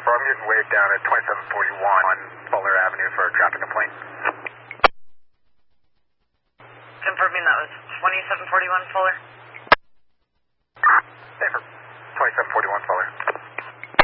I'm getting waved down at 2741 on Fuller Avenue for a traffic complaint. Confirming that was 2741 Fuller.